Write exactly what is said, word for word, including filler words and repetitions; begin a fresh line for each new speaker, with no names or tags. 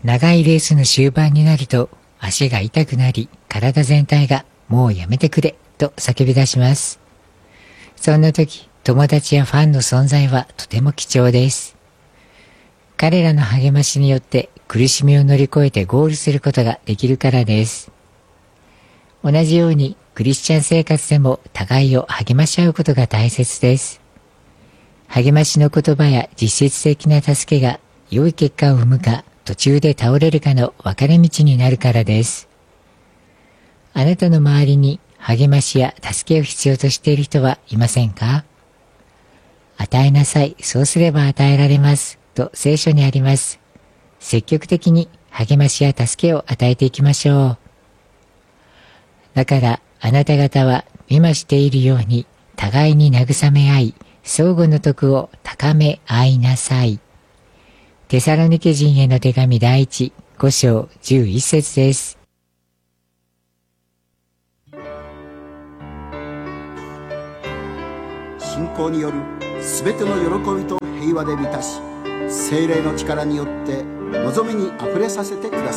長いレースの終盤になると足が痛くなり、体全体がもうやめてくれと叫び出します。そんな時、友達やファンの存在はとても貴重です。彼らの励ましによって苦しみを乗り越えてゴールすることができるからです。同じようにクリスチャン生活でも互いを励まし合うことが大切です。励ましの言葉や実質的な助けが良い結果を生むか、途中で倒れるかの分かれ道になるからです。あなたの周りに励ましや助けを必要としている人はいませんか？与えなさい、そうすれば与えられますと聖書にあります。積極的に励ましや助けを与えていきましょう。だからあなた方は今しているように互いに慰め合い、相互の徳を高め合いなさい。テサロニケ人への手紙第一、五章十一節です。
信仰によるすべての喜びと平和で満たし、聖霊の力によって望みにあふれさせてください。